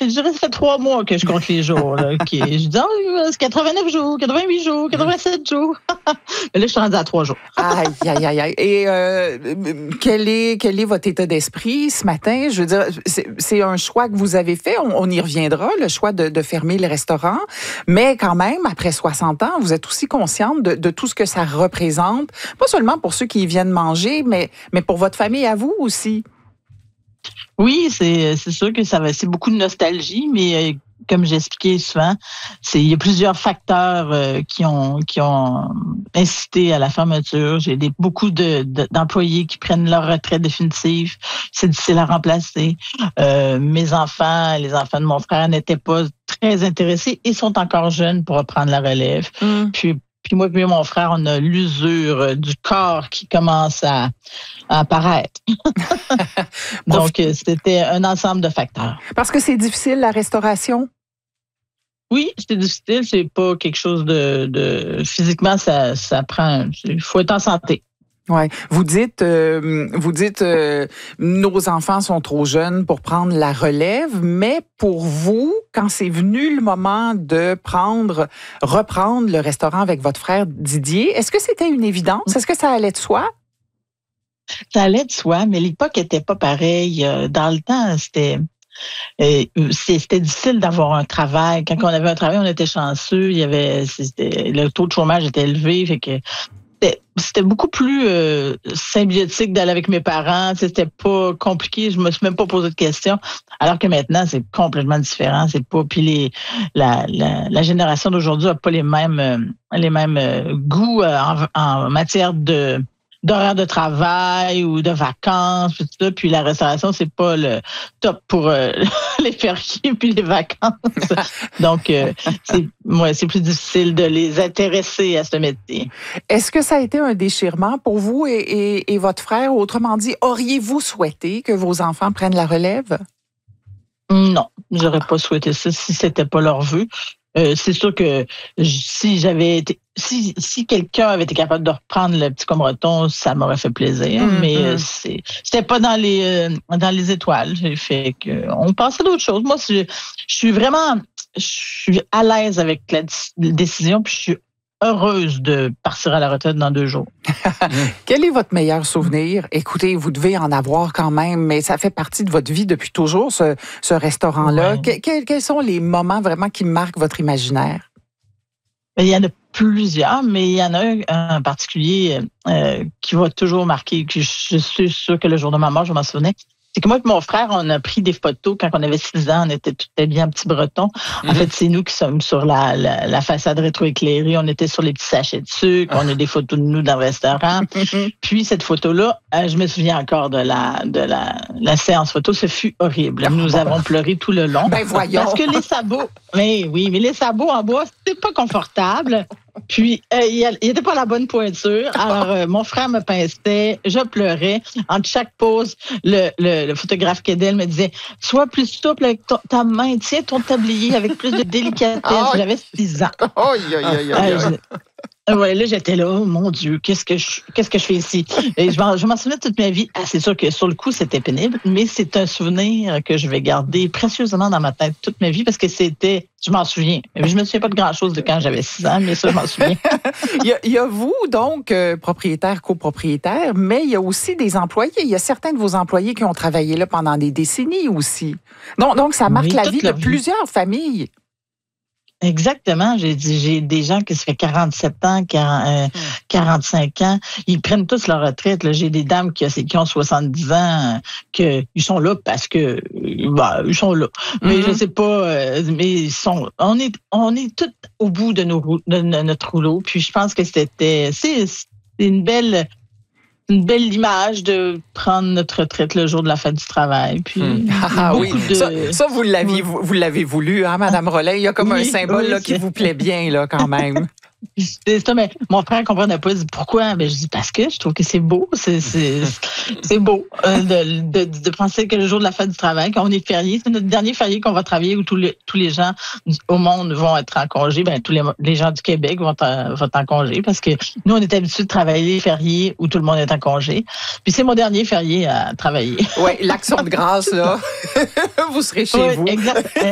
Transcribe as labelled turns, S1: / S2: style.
S1: Je dirais ça fait 3 mois que je compte les jours. Là, OK. Je dis, c'est 89 jours, 88 jours, 87 jours. Mais là, je suis rendue à 3 jours.
S2: Aïe, aïe, aïe, aïe. Et quel est votre état d'esprit ce matin? Je veux dire, c'est un choix que vous avez fait. On y reviendra, le choix de fermer le restaurant. Mais quand même, après 60 ans, vous êtes aussi consciente de tout ce que ça représente. Pas seulement pour ceux qui y viennent manger, mais pour votre famille à vous aussi.
S1: Oui, c'est sûr que c'est beaucoup de nostalgie, mais comme j'expliquais souvent, il y a plusieurs facteurs qui ont incité à la fermeture. J'ai beaucoup d'employés qui prennent leur retraite définitive. C'est difficile à remplacer. Mes enfants, les enfants de mon frère n'étaient pas très intéressés et sont encore jeunes pour reprendre la relève. Puis moi et mon frère, on a l'usure du corps qui commence à apparaître. Donc, c'était un ensemble de facteurs.
S2: Parce que c'est difficile, la restauration?
S1: Oui, c'est difficile. C'est pas quelque chose de physiquement, ça prend. Il faut être en santé.
S2: Ouais, vous dites, nos enfants sont trop jeunes pour prendre la relève, mais pour vous, quand c'est venu le moment de reprendre le restaurant avec votre frère Didier, est-ce que c'était une évidence? Est-ce que ça allait de soi?
S1: Ça allait de soi, mais l'époque était pas pareille. Dans le temps, c'était difficile d'avoir un travail. Quand on avait un travail, on était chanceux. Le taux de chômage était élevé, fait que c'était beaucoup plus symbiotique d'aller avec mes parents. C'était pas compliqué. Je me suis même pas posé de questions. Alors que maintenant, c'est complètement différent. C'est pas. Puis la génération d'aujourd'hui a pas les mêmes goûts en matière d'horaire de travail ou de vacances, tout ça. Puis la restauration, c'est pas le top pour les fériés puis les vacances. Donc, c'est plus difficile de les intéresser à ce métier.
S2: Est-ce que ça a été un déchirement pour vous et votre frère? Autrement dit, auriez-vous souhaité que vos enfants prennent la relève?
S1: Non, j'aurais pas souhaité ça si c'était pas leur vœu. C'est sûr que si quelqu'un avait été capable de reprendre le petit Comreton, ça m'aurait fait plaisir. Mais c'était pas dans les étoiles. J'ai fait que on pensait à d'autres choses. Moi, je suis à l'aise avec la décision, puis je suis heureuse de partir à la retraite dans 2 jours.
S2: Quel est votre meilleur souvenir? Écoutez, vous devez en avoir quand même, mais ça fait partie de votre vie depuis toujours, ce restaurant-là. Ouais. Quels sont les moments vraiment qui marquent votre imaginaire?
S1: Il y en a plusieurs, mais il y en a un en particulier qui va toujours marquer, que je suis sûre que le jour de ma mort, je m'en souvenais. C'est que moi et mon frère, on a pris des photos quand on avait 6 ans. On était tout bien petits Bretons. En fait, c'est nous qui sommes sur la façade rétroéclairée. On était sur les petits sachets de sucre. On a des photos de nous dans le restaurant. Puis cette photo-là, je me souviens encore de la séance photo. Ce fut horrible. Nous avons pleuré tout le long.
S2: Ben voyons.
S1: Parce que les sabots, mais les sabots en bois, c'était pas confortable. Puis, il était pas à la bonne pointure. Alors, mon frère me pinçait, je pleurais. Entre chaque pause, le photographe Kedel me disait « Sois plus souple avec ta main, tiens ton tablier avec plus de délicatesse. » J'avais 6 ans. Ouais, là, j'étais là, oh mon Dieu, qu'est-ce que je fais ici? Et je m'en souviens toute ma vie. C'est sûr que sur le coup, c'était pénible, mais c'est un souvenir que je vais garder précieusement dans ma tête toute ma vie parce que je m'en souviens. Je me souviens pas de grand-chose de quand j'avais 6 ans, mais ça, je m'en souviens.
S2: Il y a vous, donc, propriétaire, copropriétaire, mais il y a aussi des employés. Il y a certains de vos employés qui ont travaillé là pendant des décennies aussi. Donc ça marque la vie de plusieurs familles.
S1: Exactement. J'ai des gens qui se fait 47 ans, 45 ans. Ils prennent tous leur retraite. Là. J'ai des dames qui ont 70 ans, ils sont là parce que ils sont là. Mais je sais pas. Mais on est tous au bout de notre rouleau. Puis je pense que c'est une belle image de prendre notre retraite le jour de la fête du travail. Puis,
S2: oui, ça vous l'avez voulu, hein, Madame Rollet? Il y a comme un symbole là, qui vous plaît bien, là, quand même.
S1: C'est ça, mais mon frère ne comprenait pas. Il dit pourquoi? Ben, je dis parce que je trouve que c'est beau. C'est beau de penser que le jour de la fête du travail, quand on est férié, c'est notre dernier férié qu'on va travailler où tous les gens au monde vont être en congé. Ben, tous les gens du Québec vont être en congé parce que nous, on est habitués de travailler les fériés où tout le monde est en congé. Puis c'est mon dernier férié à travailler.
S2: Oui, l'action de grâce, là. Vous serez chez vous.
S1: Exact.